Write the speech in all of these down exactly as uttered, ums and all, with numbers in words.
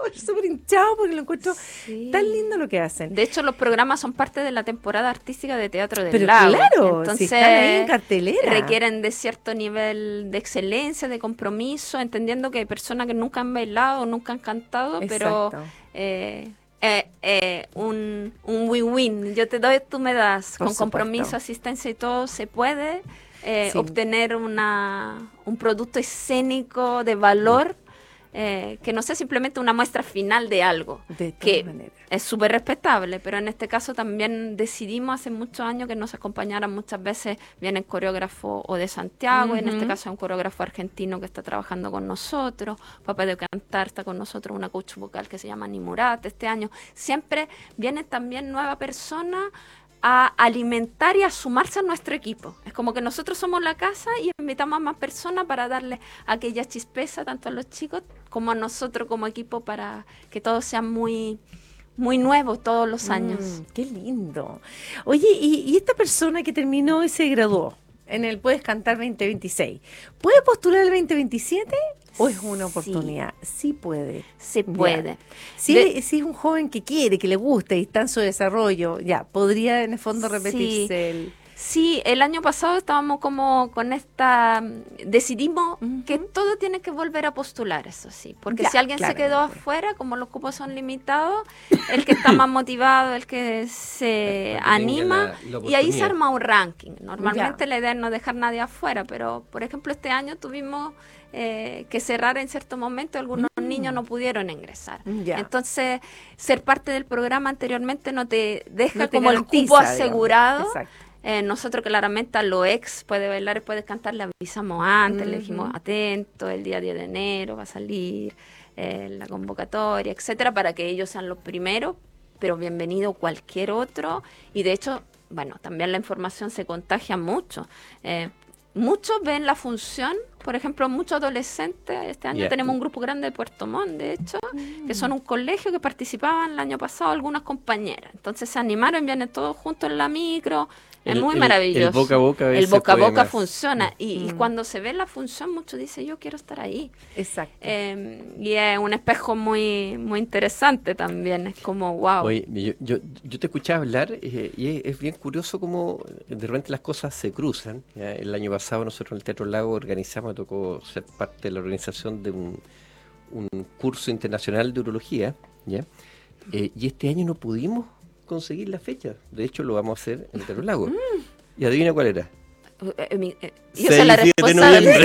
súper hinchado porque lo encuentro Sí. tan lindo lo que hacen. De hecho, los programas son parte de la temporada artística de Teatro del Pero Lago. claro, Entonces, si están ahí en cartelera. requieren de cierto nivel de excelencia, de compromiso, entendiendo que hay personas que nunca han bailado, nunca han cantado, pero Exacto. eh, eh, eh, un, un win-win. Yo te doy, tú me das. Por Con compromiso, supuesto. asistencia y todo se puede eh, Sí. obtener una, un producto escénico de valor. Eh, que no sea simplemente una muestra final de algo, De todas que maneras. es súper respetable, pero en este caso también decidimos hace muchos años que nos acompañaran. Muchas veces vienen coreógrafos o de Santiago, en este Ujú. caso un coreógrafo argentino que está trabajando con nosotros, Papá de Cantar está con nosotros, una coach vocal que se llama Nimurat este año. Siempre viene también nueva persona a alimentar y a sumarse a nuestro equipo. Es como que nosotros somos la casa y invitamos a más personas para darle aquella chispeza tanto a los chicos como a nosotros como equipo para que todo sea muy, muy nuevo todos los años. Mm, qué lindo. Oye, y, y esta persona que terminó y se graduó en el Puedes Cantar veinte veintiséis, ¿puede postular el veinte veintisiete o es una Sí. oportunidad? Sí puede. Se Ya. puede. Si, De- si es un joven que quiere, que le gusta y está en su desarrollo, ya, podría en el fondo Sí. repetirse el... Sí, el año pasado estábamos como con esta, mm, decidimos Ujú. que todo tiene que volver a postular, eso sí, porque Ya, si alguien se quedó claramente. afuera, como los cupos son limitados, el que está más motivado, el que se Para que anima, tenga la- la y ahí se oportunidad. arma un ranking. Normalmente Ya. la idea es no dejar nadie afuera, pero por ejemplo este año tuvimos eh, que cerrar en cierto momento, algunos Mm. niños no pudieron ingresar. Ya. Entonces, ser parte del programa anteriormente no te deja No te como el garantiza, cupo digamos. asegurado. Exacto. Eh, nosotros claramente a lo ex puede bailar y puede cantar, le avisamos antes, le dijimos Ujú. atento, el día diez de enero va a salir eh, la convocatoria, etcétera, para que ellos sean los primeros, pero bienvenido cualquier otro. Y de hecho, bueno, también la información se contagia mucho. Eh, muchos ven la función, por ejemplo, muchos adolescentes, este año Ya. tenemos un grupo grande de Puerto Montt, de hecho, que son un colegio que participaban el año pasado algunas compañeras. Entonces se animaron, vienen todos juntos en la micro. Es El- muy el- maravilloso. el boca a boca a El veces boca a puede boca más. funciona. Y, y Mm. cuando se ve la función, muchos dicen, yo quiero estar ahí. Exacto. Eh, y es un espejo muy, muy interesante también. Es como, wow. Oye, yo, yo, yo te escuchaba hablar eh, y es, es bien curioso cómo de repente las cosas se cruzan. ¿Ya? El año pasado nosotros en el Teatro Lago organizamos, me tocó ser parte de la organización de un, un curso internacional de urología, ¿ya? Eh, y este año no pudimos conseguir la fecha. De hecho, lo vamos a hacer en el Teatro Lago. ¿Y adivina cuál era? Eh, eh, mi- eh, yo soy la seis y siete de responsable. noviembre.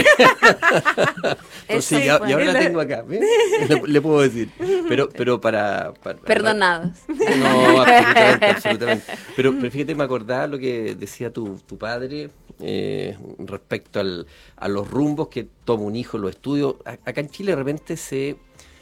Entonces, Eso ya, fue. y ahora la tengo acá, ¿ves? Le, le puedo decir. Pero, pero para, para- Perdonados. No, absolutamente, absolutamente. Pero, pero fíjate, me acordaba lo que decía tu, tu padre eh, respecto al, a los rumbos que toma un hijo en los estudios. A- Acá en Chile de repente se,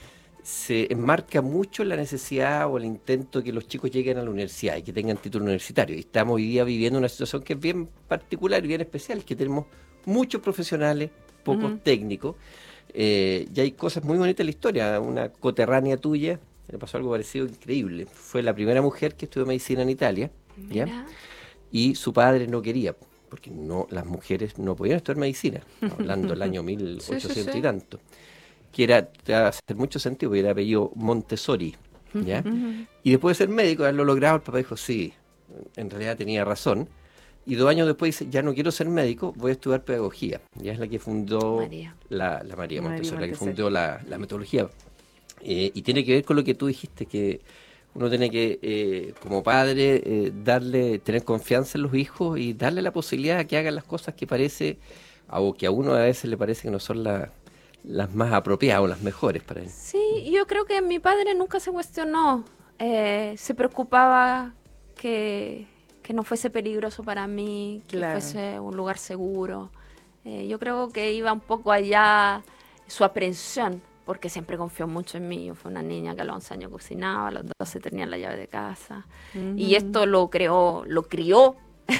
se enmarca mucho la necesidad o el intento de que los chicos lleguen a la universidad y que tengan título universitario. Y estamos hoy día viviendo una situación que es bien particular y bien especial, que tenemos muchos profesionales, pocos Ujú. técnicos. Eh, y hay cosas muy bonitas en la historia. Una coterránea tuya, le pasó algo parecido increíble. Fue la primera mujer que estudió medicina en Italia, ¿ya? Mira. Y su padre no quería, porque no, las mujeres no podían estudiar medicina, hablando del año mil ochocientos Sí, sí, sí. y tanto. Que era, te va a hacer mucho sentido, porque era apellido Montessori, ¿ya? Y después de ser médico, de haberlo logrado, el papá dijo, sí, en realidad tenía razón. Y dos años después dice, ya no quiero ser médico, voy a estudiar pedagogía. Ya es la que fundó María. la, la María María Montessori, la que Montessori. fundó la, la metodología. Eh, y tiene que ver con lo que tú dijiste, que uno tiene que, eh, como padre, eh, darle, tener confianza en los hijos y darle la posibilidad de que hagan las cosas que parece, o que a uno a veces le parece que no son la- las más apropiadas o las mejores para él. Sí, yo creo que mi padre nunca se cuestionó. Eh, se preocupaba que, que no fuese peligroso para mí, que Claro. fuese un lugar seguro. Eh, yo creo que iba un poco allá su aprensión, porque siempre confió mucho en mí. Yo fui una niña que a los once años cocinaba, a los doce tenía la llave de casa. Y esto lo creó, lo crió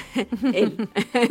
él.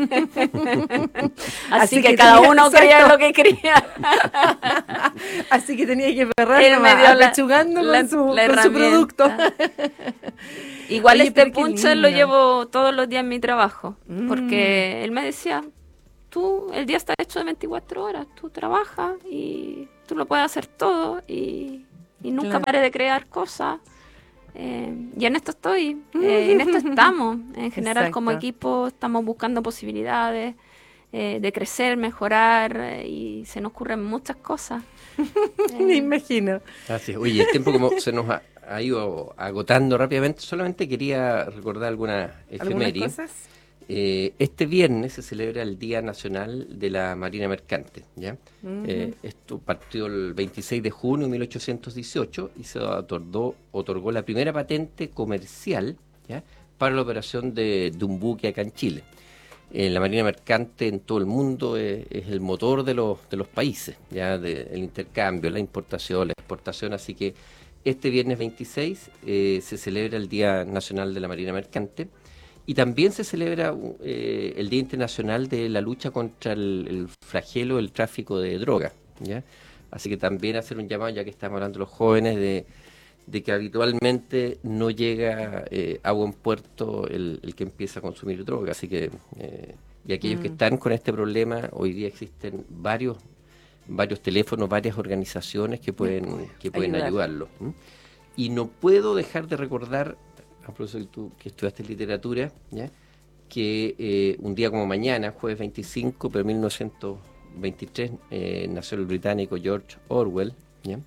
Así, Así que, que cada tenía- uno creía exacto. lo que quería. Así que tenía que perrar Él me dio la- apechugando la- con, su, la con su producto. herramienta. Igual Oye, este pero qué punche lo lindo. llevo todos los días en mi trabajo, Mm. porque él me decía, tú, el día está hecho de veinticuatro horas, tú trabajas y tú lo puedes hacer todo y, y nunca Claro. paré de crear cosas. Eh, y en esto estoy, eh, en esto estamos. En general, como Exacto. equipo, estamos buscando posibilidades eh, de crecer, mejorar, eh, y se nos ocurren muchas cosas. Me Eh, imagino. Así es. Oye, el tiempo como se nos ha, ha ido agotando rápidamente, solamente quería recordar algunas ¿Algunas efemérides. cosas? Eh, este viernes se celebra el Día Nacional de la Marina Mercante, ¿ya? Eh, esto partió el veintiséis de junio de mil ochocientos dieciocho y se otorgó, otorgó la primera patente comercial, ¿ya?, para la operación de, de un buque acá en Chile. Eh, la Marina Mercante en todo el mundo es, es el motor de los, de los países, ¿ya?, de, el intercambio, la importación, la exportación, así que este viernes veintiséis eh, se celebra el Día Nacional de la Marina Mercante. Y también se celebra eh, el Día Internacional de la Lucha contra el, el flagelo del tráfico de drogas, ¿ya? Así que también hacer un llamado, ya que estamos hablando de los jóvenes, de, de que habitualmente no llega eh, a buen puerto el, el que empieza a consumir droga. Así que, eh, y aquellos Mm. que están con este problema, hoy día existen varios varios teléfonos, varias organizaciones que pueden, que pueden Ayudar. ayudarlo. ¿m? Y no puedo dejar de recordar, a propósito que tú que estudiaste literatura, ¿ya?, que eh, un día como mañana, jueves veinticinco, pero mil novecientos veintitrés, eh, nació el británico George Orwell, ¿ya?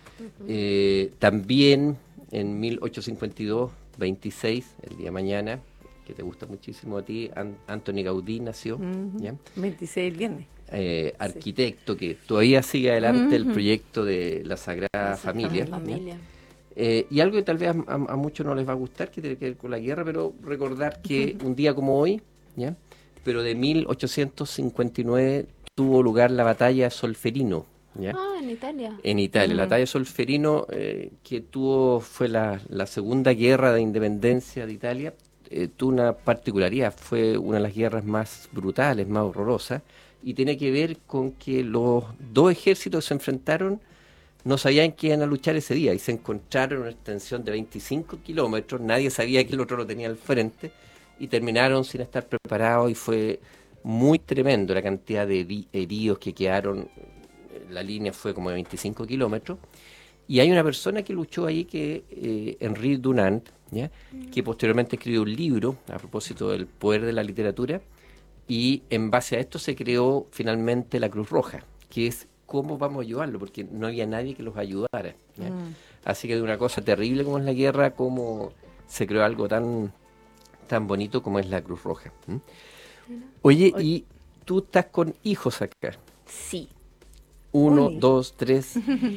Eh, también en mil ochocientos cincuenta y dos, veintiséis, el día de mañana, que te gusta muchísimo a ti, An- Anthony Gaudí nació, Ujú. ¿ya? veintiséis el viernes. Eh, arquitecto que todavía sigue adelante el Ujú. proyecto de la Sagrada Familia, ¿ya? Familia. Eh, y algo que tal vez a, a- a muchos no les va a gustar, que tiene que ver con la guerra, pero recordar que un día como hoy, ¿ya?, pero de mil ochocientos cincuenta y nueve tuvo lugar la batalla de Solferino, ¿ya?, Ah, en Italia. en Italia. La Ujú. batalla de Solferino, eh, que tuvo, fue la, la segunda guerra de independencia de Italia, eh, tuvo una particularidad, fue una de las guerras más brutales, más horrorosas, y tiene que ver con que los dos ejércitos se enfrentaron, no sabían que iban a luchar ese día y se encontraron en una extensión de veinticinco kilómetros, nadie sabía que el otro lo tenía al frente y terminaron sin estar preparados y fue muy tremendo la cantidad de heri- heridos que quedaron. La línea fue como de veinticinco kilómetros y hay una persona que luchó ahí, que eh, Henri Dunant, ¿ya?, que posteriormente escribió un libro a propósito del poder de la literatura, y en base a esto se creó finalmente la Cruz Roja, que es cómo vamos a ayudarlo, porque no había nadie que los ayudara, ¿ya? Mm. Así que de una cosa terrible como es la guerra, cómo se creó algo tan, tan bonito como es la Cruz Roja. ¿m? Oye, Oye. y tú estás con hijos acá. Sí. Uno, Uy. dos, tres.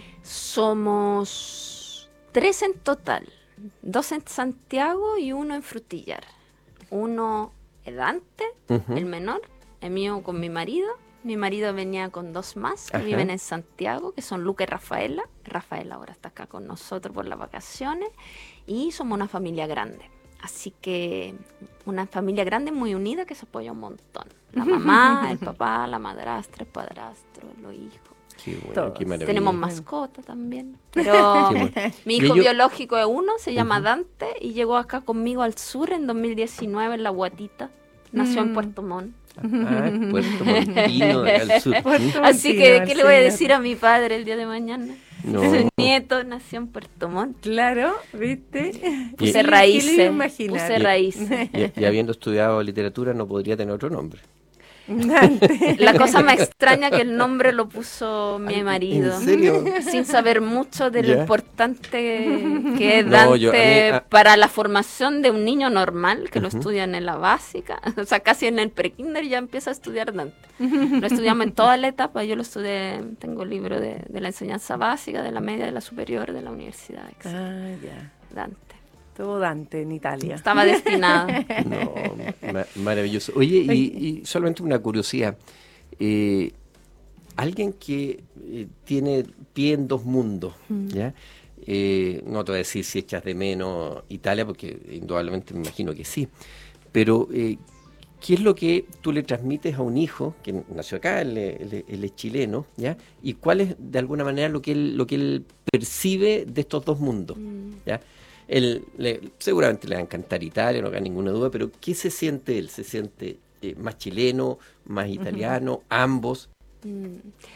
Somos tres en total. Dos en Santiago y uno en Frutillar. Uno es Dante, Ujú. el menor, el mío con mi marido. Mi marido venía con dos más que Ajá. viven en Santiago, que son Luca y Rafaela. Rafaela ahora está acá con nosotros por las vacaciones. Y somos una familia grande. Así que una familia grande muy unida que se apoya un montón. La mamá, el papá, la madrastra, el padrastro, los hijos. Qué bueno, Todos. qué maravilla. Tenemos mascota también. Pero Qué bueno. mi Y hijo ellos- biológico es uno, se llama Ujú. Dante y llegó acá conmigo al sur en dos mil diecinueve en La Guatita. Nació en Mm. Puerto Montt. Ah, Puerto Montino, de acá al sur. Puerto Así Montino, que, ¿qué le voy a señor. decir a mi padre el día de mañana? No. Su nieto nació en Puerto Montt. Claro, ¿viste? Y- Puse ¿Qué le raíces. iba a imaginar? Puse raíces. Y, y habiendo estudiado literatura no podría tener otro nombre. Dante. La cosa más extraña que el nombre lo puso mi marido. ¿En serio? Sin saber mucho de lo Ya. importante que es No, Dante yo- a mí, a- para la formación de un niño normal que lo Ujú. estudian en la básica, o sea, casi en el prekinder ya empieza a estudiar Dante. Lo estudiamos en toda la etapa, yo lo estudié, tengo libro de, de la enseñanza básica, de la media, de la superior, de la universidad, etcétera. Ah, ya. Dante. Todo Dante en Italia. Estaba destinado. No, ma- maravilloso. Oye, y, y solamente una curiosidad. Eh, alguien que eh, tiene pie en dos mundos, ¿ya? Eh, no te voy a decir si echas de menos Italia, porque indudablemente me imagino que sí. Pero, eh, ¿qué es lo que tú le transmites a un hijo que nació acá, él, él- él es chileno, ¿ya? ¿Y cuál es, de alguna manera, lo que él, lo que él percibe de estos dos mundos, ¿ya? Él, le- seguramente le va a encantar Italia, no hay ninguna duda, pero ¿qué se siente él? ¿Se siente eh, más chileno, más italiano, ambos? Mm.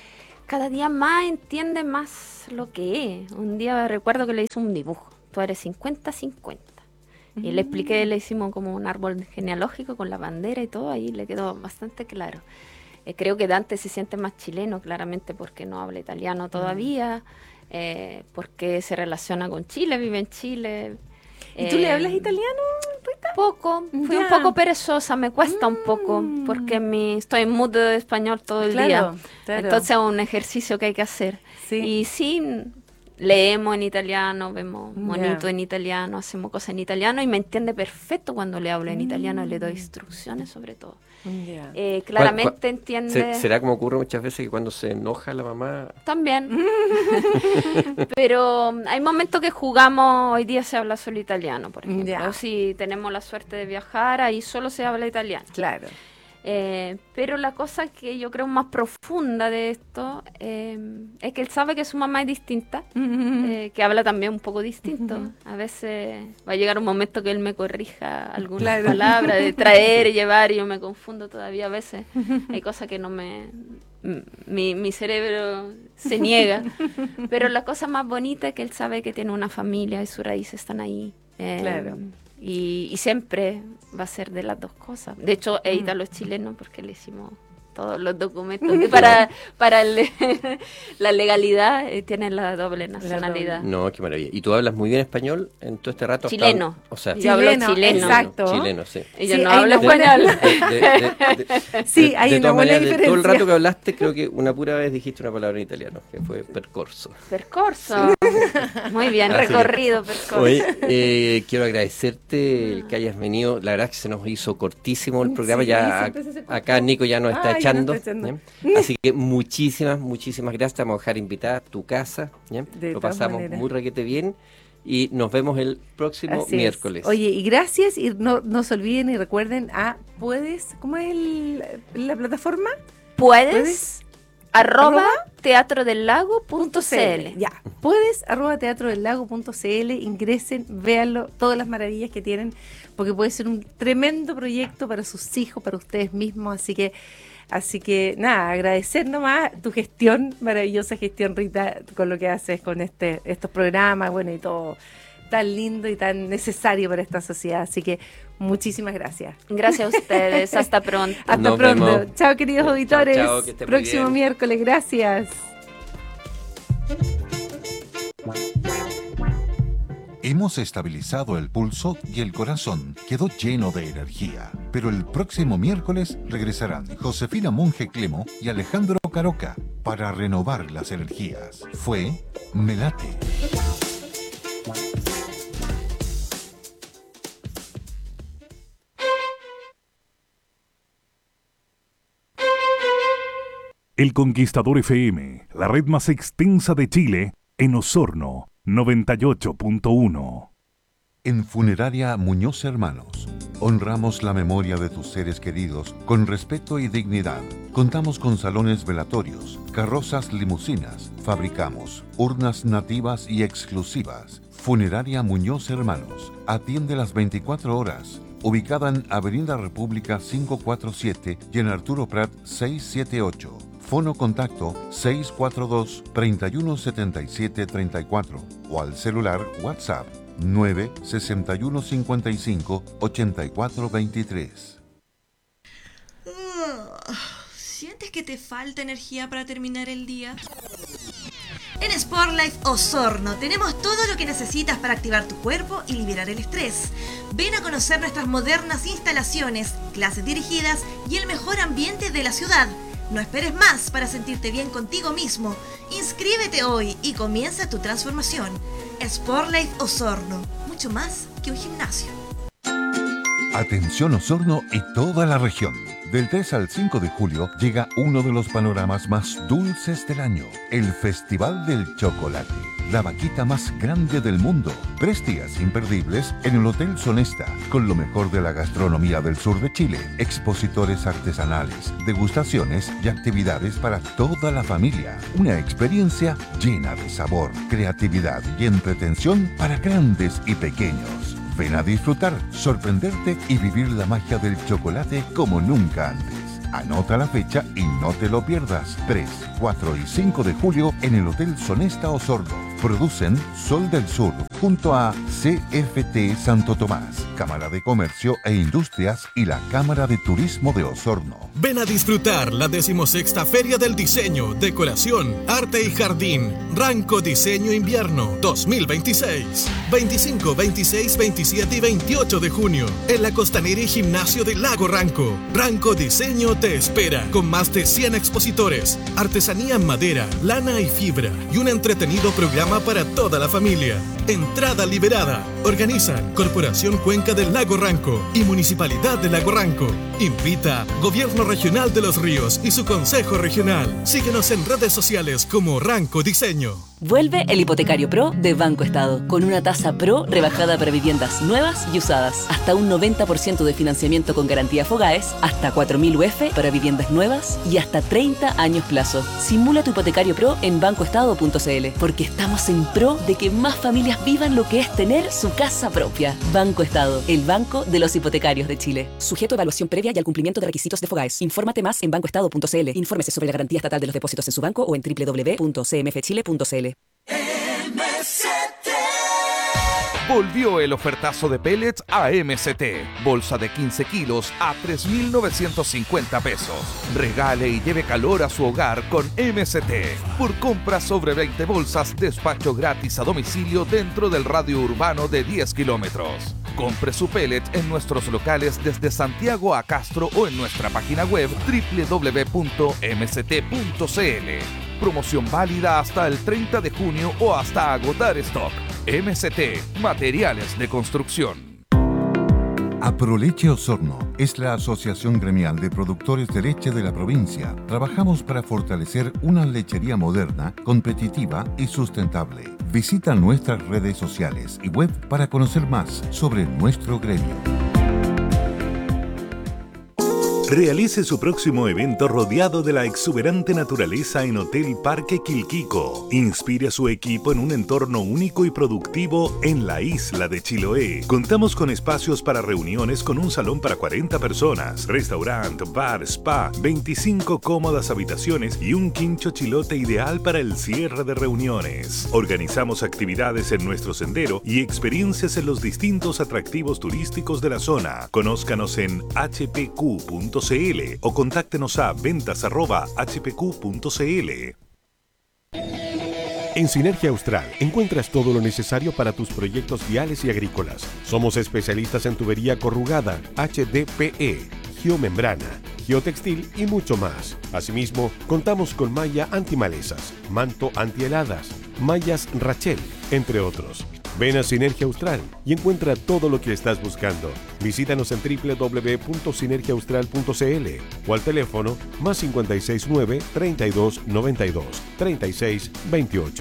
cada día más entiende más lo que es. Un día recuerdo que le hice un dibujo, tú eres cincuenta cincuenta. Y le expliqué, le hicimos como un árbol genealógico con la bandera y todo, ahí le quedó bastante claro. Eh, creo que Dante se siente más chileno, claramente, porque no habla italiano todavía, eh, porque se relaciona con Chile, vive en Chile. ¿Y eh, tú le hablas italiano, Rita? Poco, fui Ya. un poco perezosa, me cuesta un poco, Mm. porque mi, estoy en mood de español todo el Claro, día. claro. Entonces es un ejercicio que hay que hacer. Sí. Y sí, leemos en italiano, vemos Ya. monito en italiano, hacemos cosas en italiano y me entiende perfecto cuando le hablo en italiano y le doy instrucciones sobre todo. Ya. Eh, claramente ¿Cuál- cuál- entiende Se- ¿Será como ocurre muchas veces que cuando se enoja la mamá? también. Pero um, hay momentos que jugamos, hoy día se habla solo italiano, por ejemplo. Ya. O si tenemos la suerte de viajar, ahí solo se habla italiano. Claro. Eh, pero la cosa que yo creo más profunda de esto eh, es que él sabe que su mamá es distinta, eh, que habla también un poco distinto. A veces va a llegar un momento que él me corrija algunas Claro. palabras de traer y llevar y yo me confundo todavía a veces. Hay cosas que no me... m- Mi, mi cerebro se niega. Pero la cosa más bonita es que él sabe que tiene una familia y sus raíces están ahí. Eh, Claro. Y, y siempre va a ser de las dos cosas. De hecho, es italo-chileno porque le hicimos todos los documentos. Y para para el- la legalidad eh, tiene la doble nacionalidad. No, qué maravilla. ¿Y tú hablas muy bien español en todo este rato? Chileno. O sea, Yo hablo Chileno, chileno. exacto. chileno, sí. Ella Sí, no hay habla una buena- español. De, de- de- de- Sí, de- hay de una todas buena maneras, de todo el diferencia. rato que hablaste, creo que una pura vez dijiste una palabra en italiano, que fue percorso. Percorso. Muy bien, Así que- recorrido, percorso. Oye, eh, quiero agradecerte el que hayas venido. La verdad es que se nos hizo cortísimo el programa. Sí, ya siempre se hace corto. acá Nico ya nos está Ay, ya nos echando. está echando. ¿ya? Así que muchísimas, muchísimas gracias. Te vamos a dejar invitada a tu casa. ¿ya? De Lo todas pasamos maneras. muy requete bien. Y nos vemos el próximo Así es. miércoles. Oye, y gracias, y no, no se olviden y recuerden a Puedes, ¿cómo es el- la plataforma? Puedes, ¿Puedes? arroba, Arroba, teatro del lago punto cl. Ya, puedes, arroba teatro del lago punto cl, ingresen, véanlo, todas las maravillas que tienen, porque puede ser un tremendo proyecto para sus hijos, para ustedes mismos, así que, así que nada, agradecer nomás tu gestión, maravillosa gestión, Rita, con lo que haces con este, estos programas, bueno, y todo tan lindo y tan necesario para esta sociedad, así que muchísimas gracias. Gracias a ustedes. Hasta pronto. Hasta Nos pronto. vemos. Chao, queridos Chao, auditores. chao, que esté muy Próximo bien. miércoles. Gracias. Hemos estabilizado el pulso y el corazón quedó lleno de energía. Pero el próximo miércoles regresarán Josefina Monge Clemo y Alejandro Caroca para renovar las energías. Fue Melate. El Conquistador F M, la red más extensa de Chile, en Osorno, noventa y ocho punto uno. En Funeraria Muñoz Hermanos, honramos la memoria de tus seres queridos con respeto y dignidad. Contamos con salones velatorios, carrozas limusinas, fabricamos urnas nativas y exclusivas. Funeraria Muñoz Hermanos, atiende las veinticuatro horas. Ubicada en Avenida República quinientos cuarenta y siete y en Arturo Prat seiscientos setenta y ocho. Fono contacto seis cuatro dos, tres uno siete siete tres cuatro o al celular WhatsApp nueve seis uno cinco cinco ocho cuatro dos tres. ¿Sientes que te falta energía para terminar el día? En Sportlife Osorno tenemos todo lo que necesitas para activar tu cuerpo y liberar el estrés. Ven a conocer nuestras modernas instalaciones, clases dirigidas y el mejor ambiente de la ciudad. No esperes más para sentirte bien contigo mismo. Inscríbete hoy y comienza tu transformación. Sportlife Osorno, mucho más que un gimnasio. Atención Osorno y toda la región. Del tres al cinco de julio llega uno de los panoramas más dulces del año, el Festival del Chocolate, la vaquita más grande del mundo. Tres días imperdibles en el Hotel Sonesta, con lo mejor de la gastronomía del sur de Chile, expositores artesanales, degustaciones y actividades para toda la familia. Una experiencia llena de sabor, creatividad y entretención para grandes y pequeños. Ven a disfrutar, sorprenderte y vivir la magia del chocolate como nunca antes. Anota la fecha y no te lo pierdas. tres, cuatro y cinco de julio en el Hotel Sonesta Osorno. Producen Sol del Sur junto a C F T Santo Tomás, Cámara de Comercio e Industrias y la Cámara de Turismo de Osorno. Ven a disfrutar la decimosexta Feria del Diseño, Decoración, Arte y Jardín, Ranco Diseño Invierno dos mil veintiséis. veinticinco, veintiséis, veintisiete y veintiocho de junio en la Costanera y Gimnasio del Lago Ranco. Ranco Diseño te espera con más de cien expositores, artesanía en madera, lana y fibra y un entretenido programa para toda la familia. Entrada liberada. Organizan Corporación Cuenca del Lago Ranco y Municipalidad del Lago Ranco. Invita Gobierno Regional de los Ríos y su Consejo Regional. Síguenos en redes sociales como Ranco Diseño. Vuelve el Hipotecario Pro de Banco Estado, con una tasa Pro rebajada para viviendas nuevas y usadas, hasta un noventa por ciento de financiamiento con garantía Fogaes, hasta cuatro mil U F para viviendas nuevas y hasta treinta años plazo. Simula tu Hipotecario Pro en banco estado punto c l, porque estamos en pro de que más familias vivan lo que es tener su casa propia. Banco Estado, el banco de los hipotecarios de Chile. Sujeto a evaluación previa y al cumplimiento de requisitos de Fogaes. Infórmate más en banco estado punto c l. Infórmese sobre la garantía estatal de los depósitos en su banco o en doble u doble u doble u punto c m f chile punto c l. M C T. Volvió el ofertazo de pellets a M C T. Bolsa de quince kilos a tres mil novecientos cincuenta pesos. Regale y lleve calor a su hogar con M C T. Por compras sobre veinte bolsas, despacho gratis a domicilio dentro del radio urbano de diez kilómetros. Compre su pellet en nuestros locales desde Santiago a Castro o en nuestra página web doble u doble u doble u punto m c t punto c l. Promoción válida hasta el treinta de junio o hasta agotar stock. M C T, materiales de construcción. Aproleche Osorno es la asociación gremial de productores de leche de la provincia. Trabajamos para fortalecer una lechería moderna, competitiva y sustentable. Visita nuestras redes sociales y web para conocer más sobre nuestro gremio. Realice su próximo evento rodeado de la exuberante naturaleza en Hotel Parque Quilquico. Inspire a su equipo en un entorno único y productivo en la isla de Chiloé. Contamos con espacios para reuniones con un salón para cuarenta personas, restaurante, bar, spa, veinticinco cómodas habitaciones y un quincho chilote ideal para el cierre de reuniones. Organizamos actividades en nuestro sendero y experiencias en los distintos atractivos turísticos de la zona. Conózcanos en h p q punto c l o contáctenos a ventas arroba h p q punto c l. En Sinergia Austral encuentras todo lo necesario para tus proyectos viales y agrícolas. Somos especialistas en tubería corrugada, H D P E, geomembrana, geotextil y mucho más. Asimismo, contamos con malla antimalezas, manto antiheladas, mallas Rachel, entre otros. Ven a Sinergia Austral y encuentra todo lo que estás buscando. Visítanos en doble u doble u doble u punto sinergia austral punto c l o al teléfono más cincuenta y seis nueve, treinta y dos, noventa y dos, treinta y seis, veintiocho.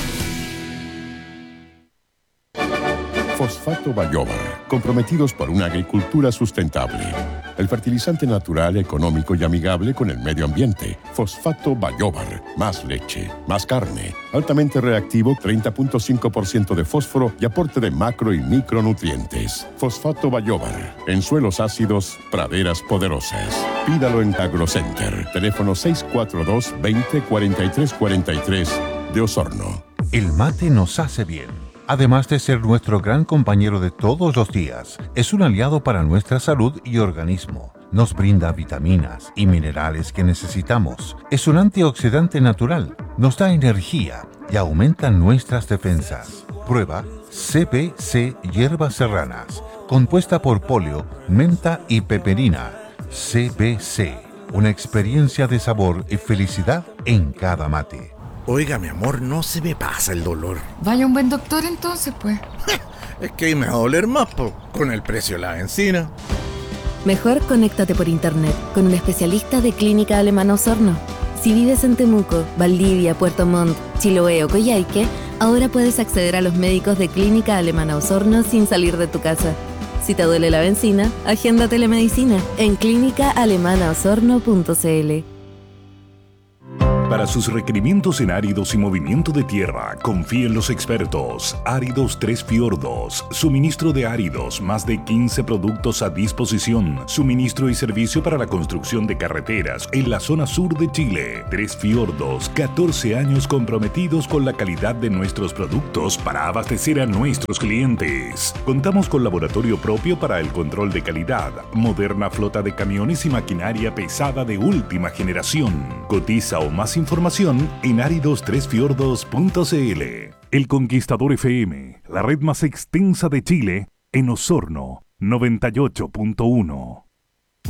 Fosfato Bayobar, comprometidos por una agricultura sustentable. El fertilizante natural, económico y amigable con el medio ambiente. Fosfato Bayobar, más leche, más carne, altamente reactivo, treinta punto cinco por ciento de fósforo y aporte de macro y micronutrientes. Fosfato Bayobar, en suelos ácidos, praderas poderosas. Pídalo en AgroCenter, teléfono seis cuatro dos, veinte, cuarenta y tres cuarenta y tres de Osorno. El mate nos hace bien. Además de ser nuestro gran compañero de todos los días, es un aliado para nuestra salud y organismo. Nos brinda vitaminas y minerales que necesitamos. Es un antioxidante natural, nos da energía y aumenta nuestras defensas. Prueba C B C Hierbas Serranas, compuesta por polio, menta y peperina. C B C, una experiencia de sabor y felicidad en cada mate. Oiga, mi amor, no se me pasa el dolor. Vaya un buen doctor entonces, pues. Es que me va a doler más, po, con el precio de la benzina. Mejor conéctate por internet con un especialista de Clínica Alemana Osorno. Si vives en Temuco, Valdivia, Puerto Montt, Chiloé o Coyhaique, ahora puedes acceder a los médicos de Clínica Alemana Osorno sin salir de tu casa. Si te duele la benzina, agenda telemedicina en clínica alemana osorno punto c l. Para sus requerimientos en áridos y movimiento de tierra, confíe en los expertos. Áridos Tres Fiordos. Suministro de áridos, más de quince productos a disposición. Suministro y servicio para la construcción de carreteras en la zona sur de Chile. Tres Fiordos, catorce años comprometidos con la calidad de nuestros productos para abastecer a nuestros clientes. Contamos con laboratorio propio para el control de calidad, moderna flota de camiones y maquinaria pesada de última generación. Cotiza o más información en áridos tres fiordos punto c l. El Conquistador F M, la red más extensa de Chile, en Osorno, noventa y ocho punto uno.